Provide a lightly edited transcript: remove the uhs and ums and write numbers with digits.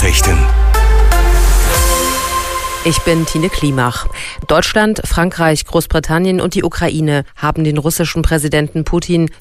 Nachrichten. Ich bin Tine Klimach. Deutschland, Frankreich, Großbritannien und die Ukraine haben den russischen Präsidenten Putin